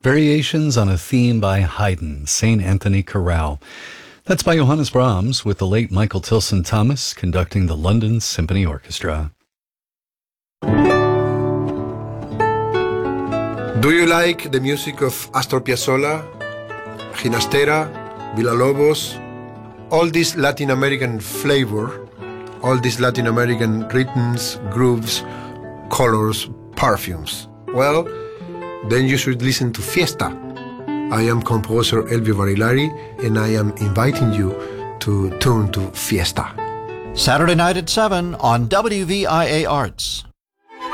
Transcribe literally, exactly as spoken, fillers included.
Variations on a theme by Haydn, Saint Anthony Chorale. That's by Johannes Brahms with the late Michael Tilson Thomas conducting the London Symphony Orchestra. Do you like the music of Astor Piazzolla, Ginastera, Villalobos, all this Latin American flavor, all these Latin American rhythms, grooves, colors, perfumes? Well, then you should listen to Fiesta. I am composer Elvio Barilari, and I am inviting you to tune to Fiesta. Saturday night at seven on W V I A Arts.